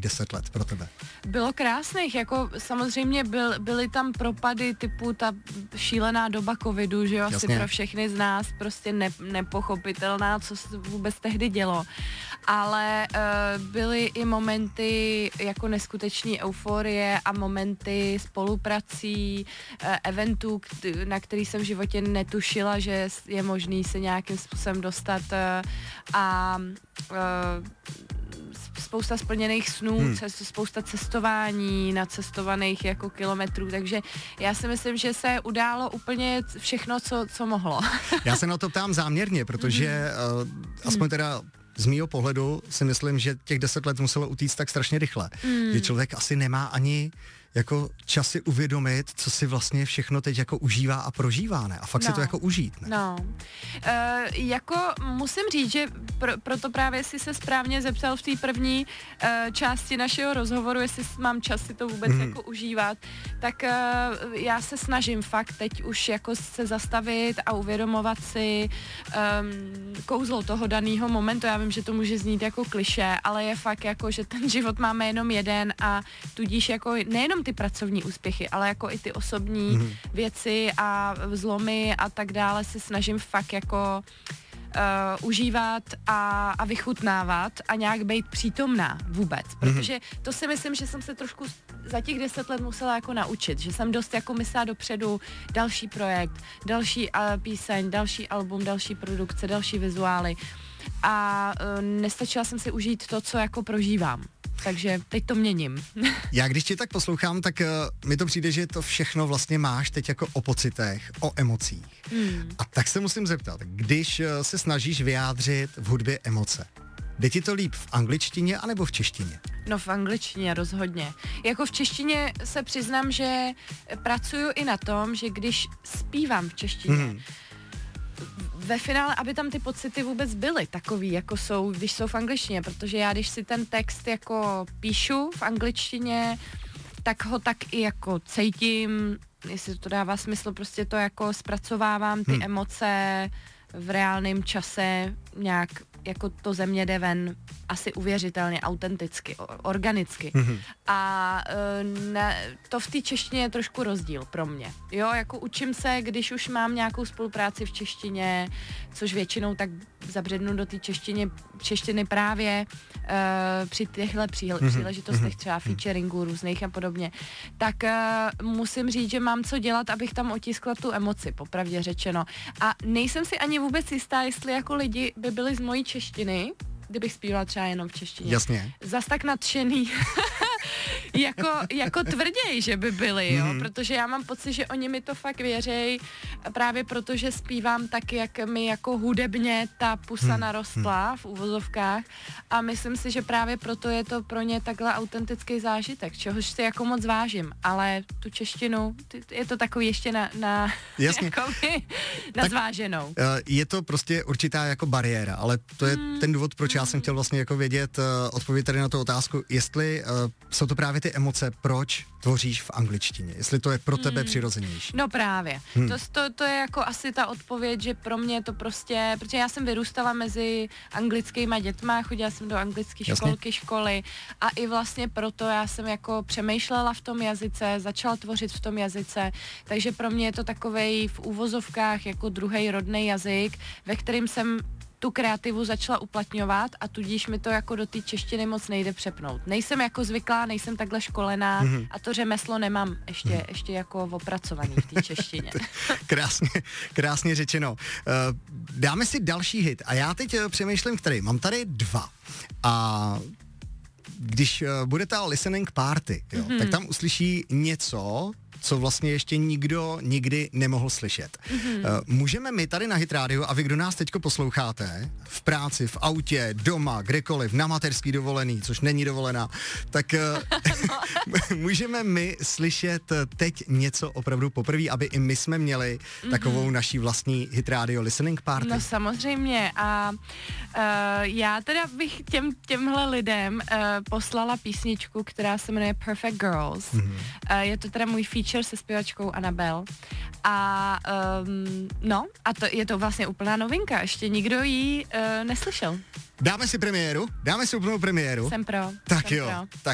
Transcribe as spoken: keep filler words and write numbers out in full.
deset let pro tebe? Bylo krásných, jako samozřejmě byl, byly tam propady typu ta šílená doba covidu, že jo, asi Jasně. pro všechny z nás prostě ne, nepochopitelná, co se vůbec tehdy dělo. Ale uh, byly i momenty jako neskuteční euforie a momenty spoluprací, uh, eventů, kt- na který jsem v životě netušila, že je možný se nějakým způsobem dostat uh, a uh, spousta splněných snů, hmm. cest, spousta cestování, nacestovaných jako kilometrů, takže já si myslím, že se událo úplně všechno, co, co mohlo. Já se na to ptám záměrně, protože uh, aspoň teda z mýho pohledu si myslím, že těch deset let muselo utíct tak strašně rychle, hmm. že člověk asi nemá ani jako čas si uvědomit, co si vlastně všechno teď jako užívá a prožívá, ne? A fakt no. si to jako užít, ne? No, e, jako musím říct, že pro, proto právě si se správně zeptal v té první e, části našeho rozhovoru, jestli mám čas si to vůbec mm. jako užívat, tak e, já se snažím fakt teď už jako se zastavit a uvědomovat si e, kouzlo toho daného momentu. Já vím, že to může znít jako klišé, ale je fakt jako, že ten život máme jenom jeden a tudíž jako nejenom ty pracovní úspěchy, ale jako i ty osobní mm. věci a zlomy a tak dále si snažím fakt jako uh, užívat a, a vychutnávat a nějak být přítomná vůbec, protože to si myslím, že jsem se trošku za těch deset let musela jako naučit, že jsem dost jako myslela dopředu další projekt, další uh, píseň, další album, další produkce, další vizuály a uh, nestačila jsem si užít to, co jako prožívám. Takže teď to měním. Já když tě tak poslouchám, tak uh, mi to přijde, že to všechno vlastně máš teď jako o pocitech, o emocích. Hmm. A tak se musím zeptat, když uh, se snažíš vyjádřit v hudbě emoce, jde ti to líp v angličtině anebo v češtině? No v angličtině rozhodně. Jako v češtině se přiznám, že pracuju i na tom, že když zpívám v češtině, hmm. ve finále, aby tam ty pocity vůbec byly takový, jako jsou, když jsou v angličtině, protože já, když si ten text jako píšu v angličtině, tak ho tak i jako cítím, jestli to dává smysl, prostě to jako zpracovávám ty hmm. emoce v reálném čase, nějak jako to ze mě jde ven asi uvěřitelně, autenticky, organicky. Mm-hmm. A ne, to v té češtině je trošku rozdíl pro mě. Jo, jako učím se, když už mám nějakou spolupráci v češtině, což většinou tak zabřednu do té češtině, češtiny právě uh, při těchto příle, mm-hmm. příležitostech, třeba featuringů různých a podobně, tak uh, musím říct, že mám co dělat, abych tam otiskla tu emoci, popravdě řečeno. A nejsem si ani vůbec jistá, jestli jako lidi by byli z mojí češtiny, kdybych zpívala třeba jenom v češtině. Jasně. Zas tak nadšený. jako, jako tvrději, že by byli, jo, mm. protože já mám pocit, že oni mi to fakt věřejí právě proto, že zpívám tak, jak mi jako hudebně ta pusa mm. narostla v uvozovkách a myslím si, že právě proto je to pro ně takhle autentický zážitek, čehož si jako moc vážím, ale tu češtinu, je to takový ještě na, na, jakoby, na tak, zváženou. Je to prostě určitá jako bariéra, ale to je mm. ten důvod, proč mm. já jsem chtěl vlastně jako vědět, uh, odpovědět tady na tu otázku, jestli uh, jsou to právě ty emoce, proč tvoříš v angličtině, jestli to je pro tebe hmm. přirozenější. No právě. Hmm. To, to, to je jako asi ta odpověď, že pro mě to prostě, protože já jsem vyrůstala mezi anglickýma dětma, chodila jsem do anglické školky, školy a i vlastně proto já jsem jako přemýšlela v tom jazyce, začala tvořit v tom jazyce, takže pro mě je to takovej v úvozovkách jako druhý rodný jazyk, ve kterým jsem tu kreativu začala uplatňovat a tudíž mi to jako do té češtiny moc nejde přepnout. Nejsem jako zvyklá, nejsem takhle školená mm-hmm. a to řemeslo nemám ještě, mm. ještě jako opracovaný v té češtině. krásně, krásně řečeno. Dáme si další hit a já teď přemýšlím, který. Mám tady dva. A když bude ta listening party, jo, mm-hmm. tak tam uslyší něco, co vlastně ještě nikdo nikdy nemohl slyšet. Mm-hmm. Můžeme my tady na Hit Radio a vy, kdo nás teďko posloucháte, v práci, v autě, doma, kdekoliv, na mateřský dovolený, což není dovolená, tak no. můžeme my slyšet teď něco opravdu poprvé, aby i my jsme měli mm-hmm. takovou naší vlastní Hit Radio listening party. No samozřejmě a uh, já teda bych těm, těmhle lidem uh, poslala písničku, která se jmenuje Perfect Girls. Mm-hmm. Uh, je to teda můj feature se zpěvačkou Anabel. A um, no, a to je to vlastně úplná novinka, ještě nikdo ji uh, neslyšel. Dáme si premiéru? Dáme si úplnou premiéru? Jsem pro. Tak jsem jo. Pro. Tak